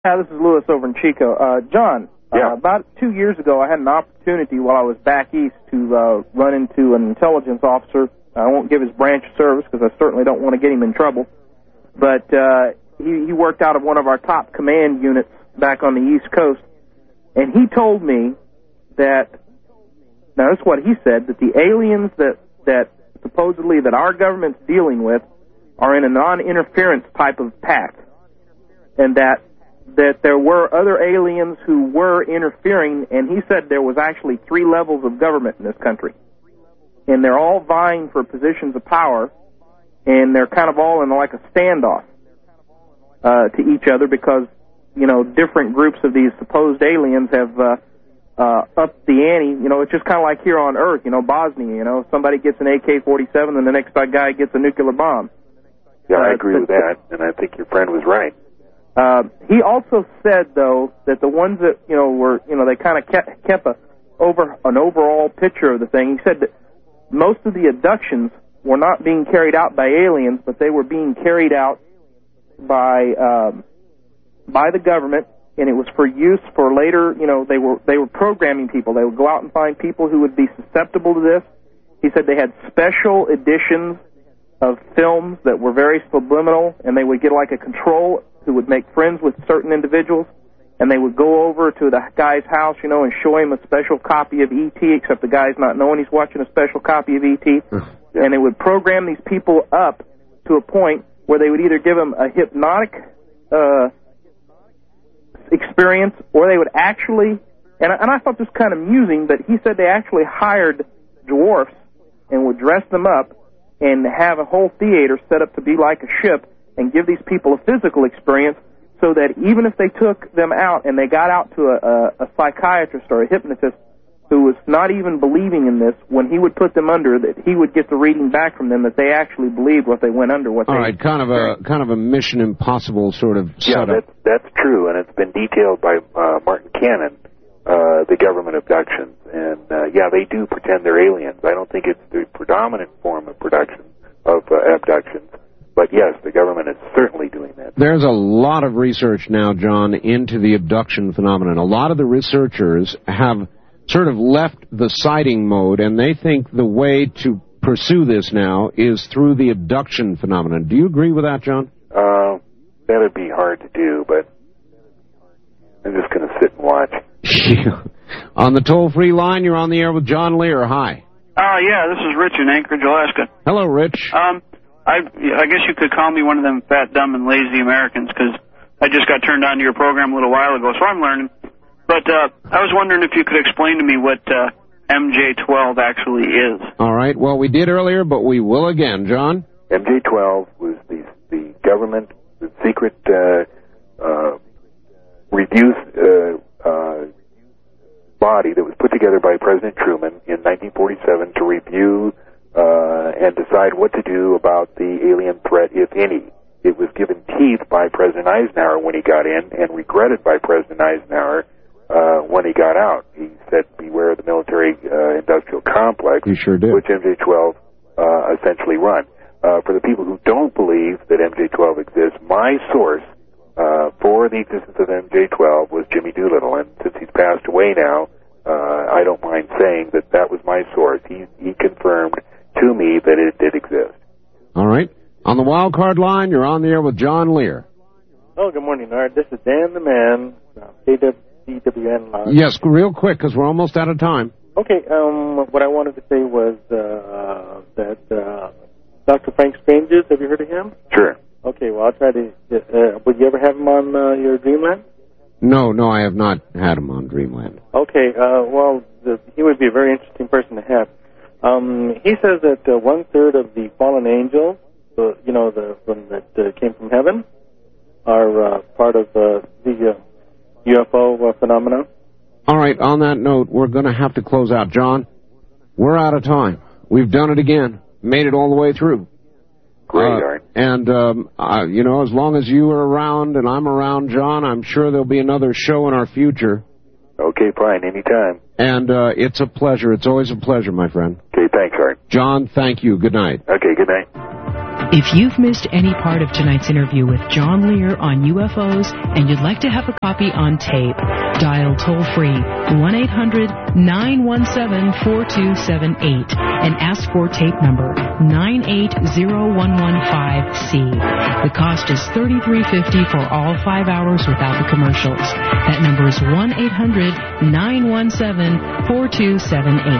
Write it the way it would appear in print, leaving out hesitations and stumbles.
Yeah, this is Lewis over in Chico. John, about 2 years ago, I had an opportunity while I was back east to run into an intelligence officer. I won't give his branch of service because I certainly don't want to get him in trouble. But he worked out of one of our top command units back on the East Coast. And he told me that, now this is what he said, that the aliens that supposedly that our government's dealing with are in a non-interference type of pact. And that there were other aliens who were interfering, and he said there was actually 3 levels of government in this country. And they're all vying for positions of power, and they're kind of all in like a standoff to each other because, you know, different groups of these supposed aliens have upped the ante. You know, it's just kind of like here on Earth, you know, Bosnia, you know, somebody gets an AK-47 and the next guy gets a nuclear bomb. Yeah, I agree with that, and I think your friend was right. He also said, though, that the ones that, you know, were, you know, they kind of kept an overall picture of the thing. He said that most of the abductions were not being carried out by aliens, but they were being carried out by the government, and it was for use for later, you know, they were programming people. They would go out and find people who would be susceptible to this. He said they had special editions of films that were very subliminal, and they would get like a control who would make friends with certain individuals, and they would go over to the guy's house, you know, and show him a special copy of E.T., except the guy's not knowing he's watching a special copy of E.T., and they would program these people up to a point where they would either give them a hypnotic experience, or they would actually, and I thought this kind of amusing, but he said they actually hired dwarfs and would dress them up and have a whole theater set up to be like a ship and give these people a physical experience so that even if they took them out and they got out to a psychiatrist or a hypnotist who was not even believing in this, when he would put them under, that he would get the reading back from them that they actually believed what they went under. All right, kind of a Mission Impossible sort of setup. Yeah, that's true, and it's been detailed by Martin Cannon, the government abductions. And, yeah, they do pretend they're aliens. I don't think it's the predominant form of abductions. But, yes, the government is certainly doing that. There's a lot of research now, John, into the abduction phenomenon. A lot of the researchers have sort of left the sighting mode, and they think the way to pursue this now is through the abduction phenomenon. Do you agree with that, John? That would be hard to do, but I'm just going to sit and watch. On the toll-free line, you're on the air with John Lear. Hi. Yeah, this is Rich in Anchorage, Alaska. Hello, Rich. I guess you could call me one of them fat, dumb, and lazy Americans, because I just got turned on to your program a little while ago, so I'm learning. But I was wondering if you could explain to me what MJ-12 actually is. All right. Well, we did earlier, but we will again. John? MJ-12 was the government, the secret review body that was put together by President Truman in 1947 to review and decide what to do about the alien threat, if any. It was given teeth by President Eisenhower when he got in, and regretted by President Eisenhower when he got out. He said, beware of the military-industrial complex, he sure did, which MJ-12 essentially run. For the people who don't believe that MJ-12 exists, my source for the existence of MJ-12 was Jimmy Doolittle, and since he's passed away now, I don't mind saying that was my source. He confirmed to me that it did exist. All right. On the wild card line, you're on the air with John Lear. Oh, good morning, Art. This is Dan the Man, KWN line. Yes, real quick, because we're almost out of time. Okay, what I wanted to say was that Dr. Frank Stranges, have you heard of him? Sure. Okay, well, I'll try to... would you ever have him on your Dreamland? No, I have not had him on Dreamland. Okay, well, he would be a very interesting person to have. He says that 1/3 of the fallen angels, that came from heaven, are part of the UFO phenomenon. All right, on that note, we're going to have to close out. John, we're out of time. We've done it again. Made it all the way through. Great, Art. And, as long as you are around and I'm around, John, I'm sure there'll be another show in our future. Okay, fine, anytime. And it's a pleasure. It's always a pleasure, my friend. Okay, thanks, Art. John, thank you. Good night. Okay, good night. If you've missed any part of tonight's interview with John Lear on UFOs and you'd like to have a copy on tape, dial toll-free 1-800-917-4278 and ask for tape number 980115C. The cost is $33.50 for all 5 hours without the commercials. That number is 1-800-917-4278.